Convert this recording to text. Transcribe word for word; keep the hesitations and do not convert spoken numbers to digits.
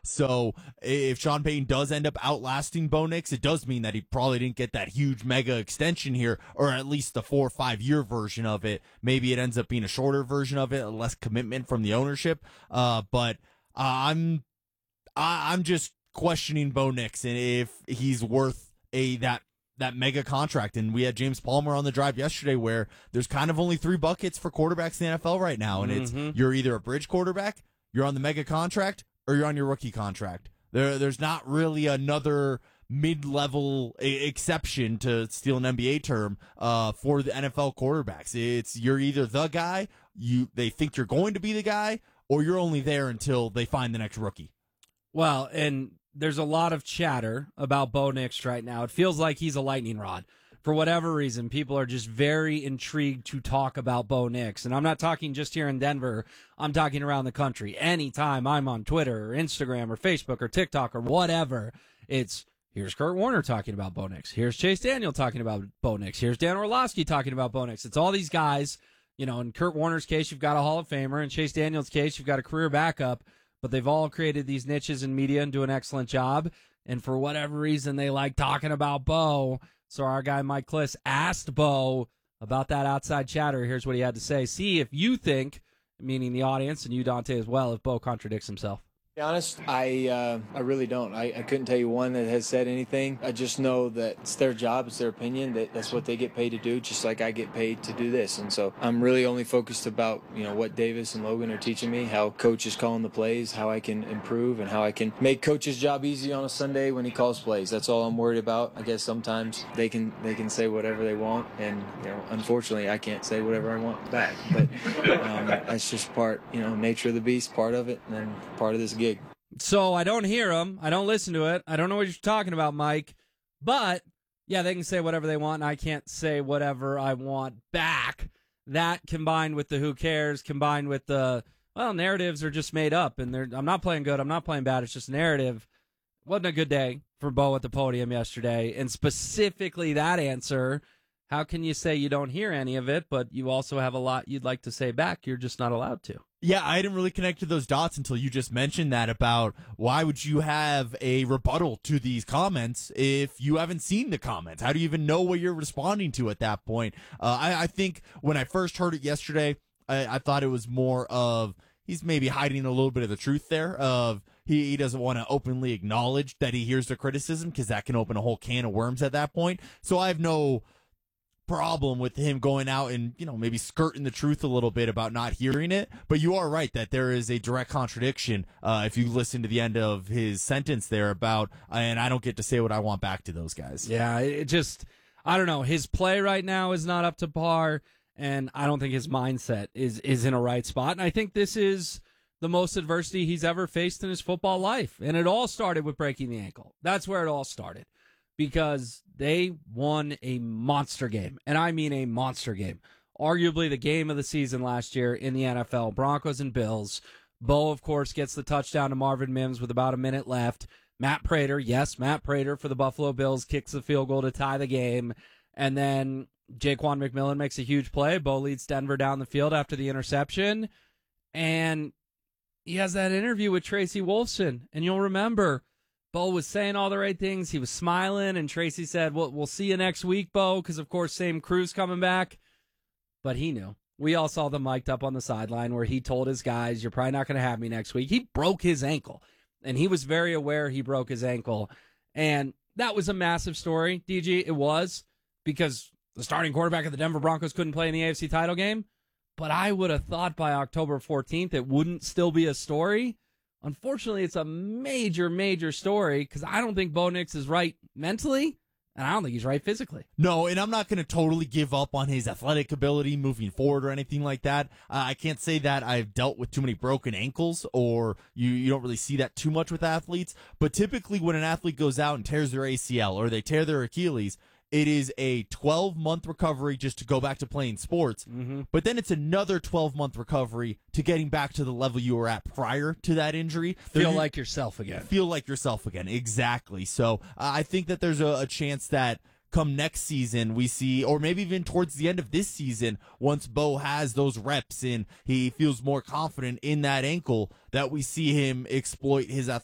So if Sean Payton does end up outlasting Bo Nix, it does mean that he probably didn't get that huge mega extension here, or at least the four or five year version of it. Maybe it ends up being a shorter version of it, less commitment from the ownership. Uh, but uh, I'm, I, I'm just questioning Bo Nix and if he's worth a that. that mega contract. And we had James Palmer on the drive yesterday where there's kind of only three buckets for quarterbacks in the N F L right now. And mm-hmm. it's, you're either a bridge quarterback, you're on the mega contract, or you're on your rookie contract. There, there's not really another mid-level a- exception, to steal an N B A term, uh, for the N F L quarterbacks. It's, you're either the guy, you, they think you're going to be the guy, or you're only there until they find the next rookie. Well, and there's a lot of chatter about Bo Nix right now. It feels like he's a lightning rod. For whatever reason, people are just very intrigued to talk about Bo Nix. And I'm not talking just here in Denver. I'm talking around the country. Anytime I'm on Twitter or Instagram or Facebook or TikTok or whatever, it's here's Kurt Warner talking about Bo Nix. Here's Chase Daniel talking about Bo Nix. Here's Dan Orlovsky talking about Bo Nix. It's all these guys. You know, in Kurt Warner's case, you've got a Hall of Famer. In Chase Daniel's case, you've got a career backup. But they've all created these niches in media and do an excellent job. And for whatever reason, they like talking about Bo. So our guy Mike Kliss asked Bo about that outside chatter. Here's what he had to say. See if you think, meaning the audience and you, Dante, as well, if Bo contradicts himself. To be honest, I uh, I really don't. I, I couldn't tell you one that has said anything. I just know that it's their job, it's their opinion, that that's what they get paid to do, just like I get paid to do this. And so I'm really only focused about, you know, what Davis and Logan are teaching me, how Coach is calling the plays, how I can improve, and how I can make Coach's job easy on a Sunday when he calls plays. That's all I'm worried about. I guess sometimes they can they can say whatever they want, and you know, unfortunately, I can't say whatever I want back. But um, that's just part, you know, nature of the beast, part of it, and then part of this gig. So I don't hear them. I don't listen to it. I don't know what you're talking about, Mike. But, yeah, they can say whatever they want, and I can't say whatever I want back. That combined with the who cares, combined with the, well, narratives are just made up. And they're, I'm not playing good. I'm not playing bad. It's just narrative. Wasn't a good day for Bo at the podium yesterday. And specifically that answer, how can you say you don't hear any of it, but you also have a lot you'd like to say back? You're just not allowed to. Yeah, I didn't really connect to those dots until you just mentioned that about why would you have a rebuttal to these comments if you haven't seen the comments? How do you even know what you're responding to at that point? Uh, I, I think when I first heard it yesterday, I, I thought it was more of he's maybe hiding a little bit of the truth there of he, he doesn't want to openly acknowledge that he hears the criticism because that can open a whole can of worms at that point. So I have no problem with him going out and, you know, maybe skirting the truth a little bit about not hearing it. But you are right that there is a direct contradiction uh, if you listen to the end of his sentence there about, and I don't get to say what I want back to those guys. Yeah, it just, I don't know. His play right now is not up to par, and I don't think his mindset is, is in a right spot. And I think this is the most adversity he's ever faced in his football life. And it all started with breaking the ankle. That's where it all started. Because they won a monster game, and I mean a monster game. Arguably the game of the season last year in the N F L, Broncos and Bills. Bo, of course, gets the touchdown to Marvin Mims with about a minute left. Matt Prater, yes, Matt Prater for the Buffalo Bills kicks the field goal to tie the game. And then Jaquan McMillan makes a huge play. Bo leads Denver down the field after the interception. And he has that interview with Tracy Wolfson, and you'll remember Bo was saying all the right things. He was smiling, and Tracy said, well, we'll see you next week, Bo, because, of course, same crew's coming back. But he knew. We all saw them mic'd up on the sideline where he told his guys, you're probably not going to have me next week. He broke his ankle, and he was very aware he broke his ankle. And that was a massive story, D G. It was, because the starting quarterback of the Denver Broncos couldn't play in the A F C title game. But I would have thought by October fourteenth it wouldn't still be a story. Unfortunately, it's a major, major story because I don't think Bo Nix is right mentally, and I don't think he's right physically. No, and I'm not going to totally give up on his athletic ability moving forward or anything like that. Uh, I can't say that I've dealt with too many broken ankles, or you, you don't really see that too much with athletes. But typically when an athlete goes out and tears their A C L or they tear their Achilles, it is a twelve-month recovery just to go back to playing sports. Mm-hmm. But then it's another twelve-month recovery to getting back to the level you were at prior to that injury. Feel There, like yourself again. Feel like yourself again. Exactly. So uh, I think that there's a, a chance that come next season we see, or maybe even towards the end of this season, once Bo has those reps and he feels more confident in that ankle, that we see him exploit his